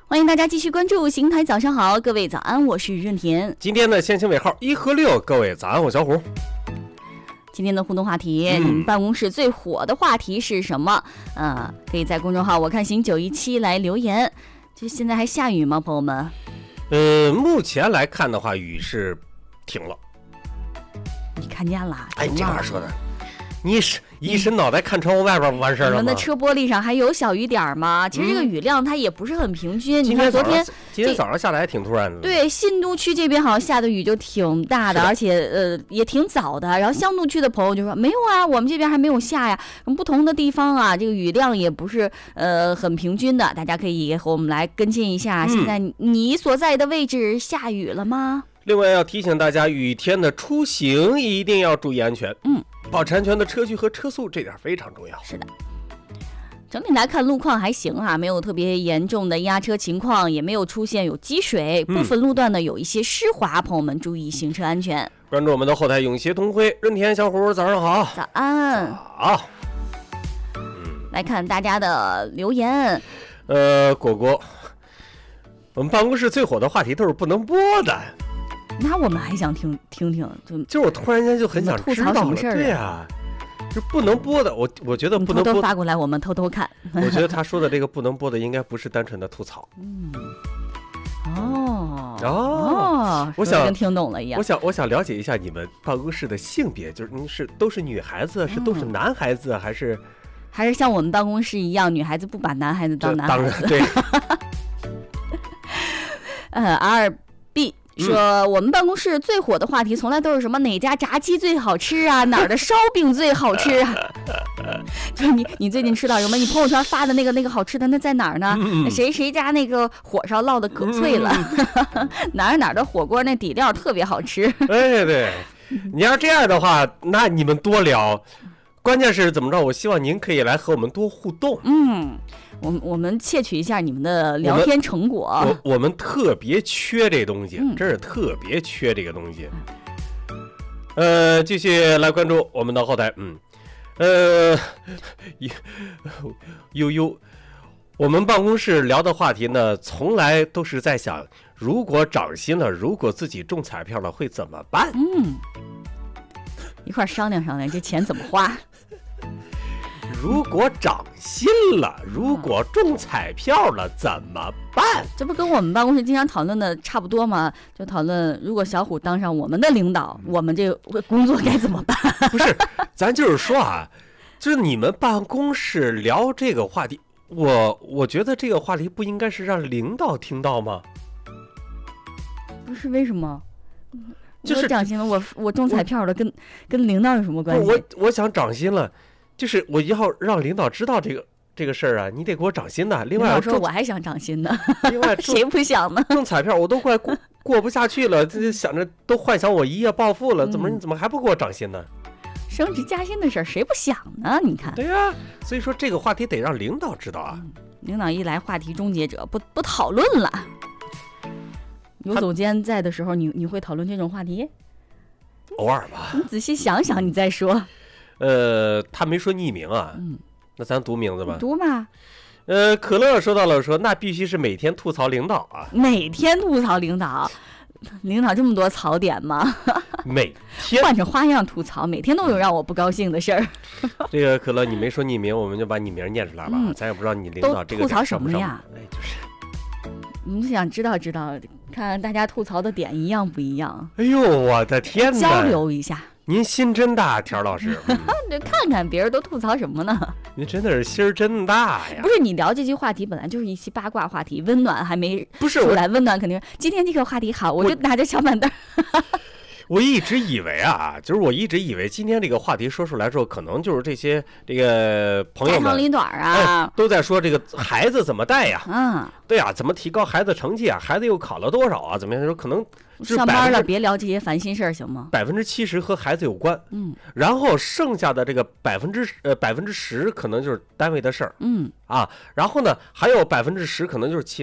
欢迎大家继续关注邢台早上好，各位早安，我是任田。 今天的先行尾号1和6，各位早安，我小虎。 今天的互动话题，你们办公室最火的话题是什么？可以在公众号我看行917来留言。就现在还下雨吗，朋友们？ 目前来看的话，雨是停了。 你看见了？ 哎，这话说的，你是一伸脑袋看窗户外边不完事儿了吗？ 你们的车玻璃上还有小雨点吗？其实这个雨量它也不是很平均。你看昨天今天早上下来还挺突然的。 对，信都区这边好像下的雨就挺大的，而且也挺早的。然后香都区的朋友就说没有啊，我们这边还没有下呀。不同的地方啊，这个雨量也不是很平均的。大家可以和我们来跟进一下，现在你所在的位置下雨了吗？ 另外要提醒大家，雨天的出行一定要注意安全。保持安全的车距和车速，这点非常重要。 是的，整体来看路况还行啊，没有特别严重的压车情况，也没有出现有积水，部分路段呢有一些湿滑，朋友们注意行车安全。 关注我们的后台永协同辉，任田小虎，早上好。 早安。 好。 来看大家的留言。 果果，我们办公室最火的话题都是不能播的。 那我们还想听听， 就是我突然间就很想吐槽什么事儿。 对呀，就不能播的，我觉得不能播。 偷偷发过来，我们偷偷看。 我觉得他说的这个不能播的，应该不是单纯的吐槽。 我想听懂了一样。 我想了解一下你们办公室的性别，就是您都是女孩子，都是男孩子，还是像我们办公室一样，女孩子不把男孩子当男孩子。 对。 2B。说我们办公室最火的话题从来都是什么哪家炸鸡最好吃啊，哪儿的烧饼最好吃啊。就你最近吃到什么？你朋友圈发的那个好吃的那在哪儿呢？谁家那个火烧烙的可脆了？哪儿的火锅那底料特别好吃。 对，你要这样的话，那你们多聊。关键是怎么着？我希望您可以来和我们多互动。 我们窃取一下你们的聊天成果。 我们特别缺这东西，真是特别缺这个东西。继续来关注我们的后台。我们办公室聊的话题呢，从来都是在想，如果涨薪了，如果自己中彩票了会怎么办？ 一块商量商量这钱怎么花。 如果涨薪了，如果中彩票了怎么办？ 这不跟我们办公室经常讨论的差不多吗？就讨论如果小虎当上我们的领导，我们这个工作该怎么办？ 不是，咱就是说啊，就是你们办公室聊这个话题，我觉得这个话题不应该是让领导听到吗？ 不是，为什么？ 就是涨薪了，我中彩票了，跟领导有什么关系？ 我想涨薪了。就是我要让领导知道这个事儿啊，你得给我涨薪的。另外， 说我还想涨薪呢。 另外， 谁不想呢？ 中彩票我都快过不下去了，想着都幻想我一夜暴富了，你怎么还不给我涨薪呢？ 升职加薪的事儿谁不想呢？你看。 对呀，所以说这个话题得让领导知道啊。 领导一来，话题终结者不讨论了。有总监在的时候，你会讨论这种话题？ 偶尔吧。 你仔细想想，你再说。 他没说匿名啊，那咱读名字吧。 读吧。 可乐说到了，说那必须是每天吐槽领导啊。 每天吐槽领导，领导这么多槽点吗？ 每天换成花样吐槽，每天都有让我不高兴的事儿。 这个可乐你没说匿名，我们就把你名念出来了。咱也不知道你领导这个吐槽什么呀？ 就是我们想知道，看大家吐槽的点一样不一样。 哎呦，我的天哪！ 交流一下。 您心真大，田老师。 就看看别人都吐槽什么呢？ 您真的是心儿真大呀！ 不是，你聊这期话题本来就是一期八卦话题，温暖还没出来，温暖肯定今天这个话题好，我就拿着小板凳。 我一直以为今天这个话题说出来之后，可能就是这个朋友们家长里短啊， 都在说这个孩子怎么带呀？对呀，怎么提高孩子成绩啊？孩子又考了多少啊？怎么样？说可能上班了，别聊这些烦心事儿，行吗 ？70%和孩子有关，然后剩下的这个10%可能就是单位的事儿，然后呢，还有10%可能就是